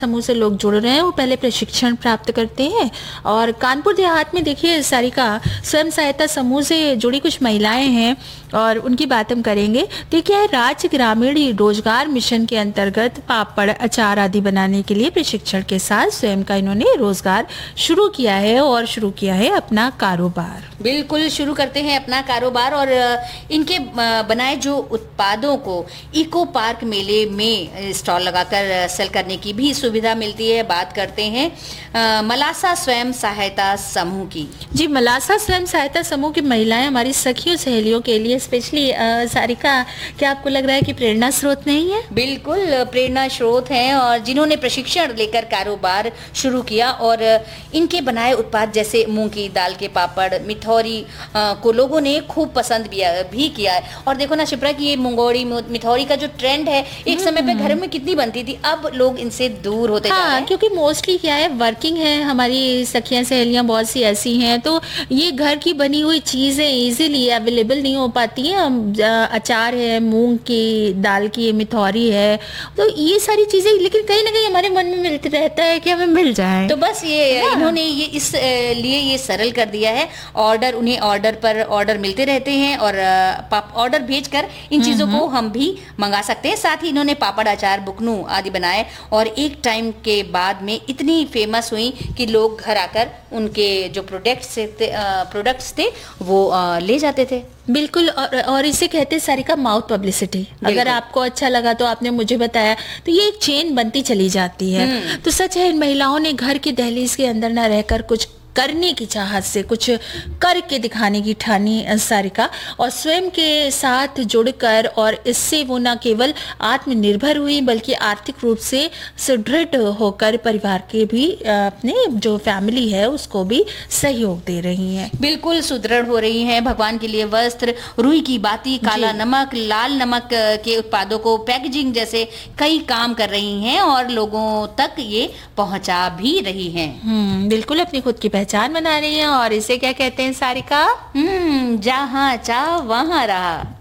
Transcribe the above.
समूह से लोग जुड़ रहे हैं, वो पहले प्रशिक्षण प्राप्त करते हैं। और कानपुर देहात में देखिए सारिका, स्वयं सहायता समूह से जुड़ी कुछ महिलाएं हैं और उनकी बात हम करेंगे। तो ये क्या है, राज्य ग्रामीण रोजगार मिशन के अंतर्गत पापड़, अचार आदि बनाने के लिए प्रशिक्षण के साथ स्वयं का इन्होंने रोजगार शुरू किया है और शुरू किया है अपना कारोबार। बिल्कुल, शुरू करते हैं अपना कारोबार। और इनके बनाए जो उत्पादों को इको पार्क मेले में स्टॉल लगाकर सेल करने की भी सुविधा मिलती है। बात करते हैं मलासा स्वयं सहायता समूह की। जी, मलासा स्वयं सहायता समूह की महिलाएं हमारी सखियों सहेलियों के लिए स्पेशली सारिका, क्या आपको लग रहा है कि प्रेरणा स्रोत नहीं है? बिल्कुल प्रेरणा स्रोत हैं, और जिन्होंने प्रशिक्षण लेकर कारोबार शुरू किया। और इनके बनाए उत्पाद जैसे मूंग की दाल के पापड़, मिठौरी को लोगों ने खूब पसंद भी किया है। और देखो ना शिप्रा की ये मुंगौड़ी मिठौरी का जो ट्रेंड है, एक समय पे घर में कितनी बनती थी, अब लोग इनसे दूर होते जा रहे हैं। क्योंकि मोस्टली क्या है, वर्किंग है, हमारी सखियां सहेलियां बहुत सी ऐसी हैं, तो ये घर की बनी हुई चीजें इजीली अवेलेबल नहीं हो पाती हैं। अचार है, मूंग की दाल की मिठौरी है, तो ये सारी चीजें लेकिन कहीं ना कहीं हमारे मन में मिलते रहता है कि हमें मिल जाए। तो बस ये इन्होंने ये इस लिए ये सरल कर दिया है। उन्हें ऑर्डर पर ऑर्डर मिलते रहते हैं, और ऑर्डर भेजकर इन चीजों को हम भी मंगा सकते हैं। साथ ही इन्होंने पापड़, अचार, बुकनू आदि बनाए, और एक टाइम के बाद में इतनी फेमस हुई कि लोग घर आकर उनके जो प्रोडक्ट्स थे वो ले जाते थे। बिल्कुल, और इसे कहते हैं सारिका माउथ पब्लिसिटी। अगर आपको अच्छा लगा तो आपने मुझे बताया, तो ये एक चेन बनती चली जाती है। तो सच है, इन महिलाओं ने घर की दहलीज के अंदर न रहकर कुछ करने की चाहत से कुछ करके दिखाने की ठानी सारिका, और स्वयं के साथ जुड़कर, और इससे वो न केवल आत्मनिर्भर हुई बल्कि आर्थिक रूप से सुदृढ़ होकर परिवार के भी, अपने जो फैमिली है उसको भी सहयोग दे रही हैं। बिल्कुल सुदृढ़ हो रही हैं। भगवान के लिए वस्त्र, रुई की बाती, काला नमक, लाल नमक के उत्पादों को पैकेजिंग जैसे कई काम कर रही हैं, और लोगों तक ये पहुंचा भी रही हैं। बिल्कुल अपनी खुद की पहचान बना रही हैं। और इसे क्या कहते हैं सारिका? जहाँ चाह वहाँ रहा।